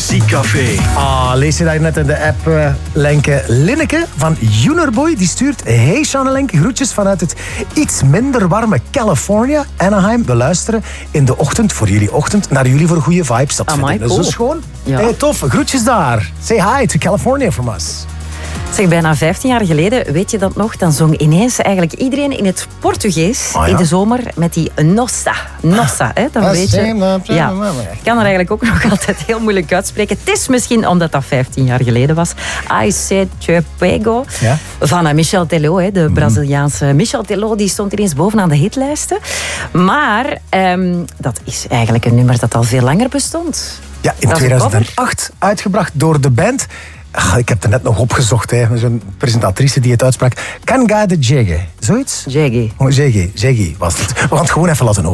Muziekcafé. Lees je daar net in de app, Lenke. Linneke van Juniorboy, die stuurt... Hey Sean Lenke, groetjes vanuit het iets minder warme California, Anaheim. We luisteren in de ochtend, voor jullie ochtend, naar jullie voor goede vibes. Dat vind ik cool. zo schoon. Ja. Hey, tof, groetjes daar. Say hi to California from us. Zeg, bijna 15 jaar geleden, weet je dat nog, dan zong ineens eigenlijk iedereen in het Portugees in de zomer met die Nossa. Nossa, hè, dan weet je. Ja, ik kan er eigenlijk ook nog altijd heel moeilijk uitspreken. Het is misschien omdat dat 15 jaar geleden was. I said te pego. Ja? Van Michel Teló, hè, de Braziliaanse Michel Teló, die stond ineens bovenaan de hitlijsten. Maar dat is eigenlijk een nummer dat al veel langer bestond. Ja, in 2008 uitgebracht door de band. Ik heb het net nog opgezocht, hè. Zo'n presentatrice die het uitsprak. Kanga de Jege. Zoiets? Jaggy. Jege was het. We gaan het gewoon even laten horen.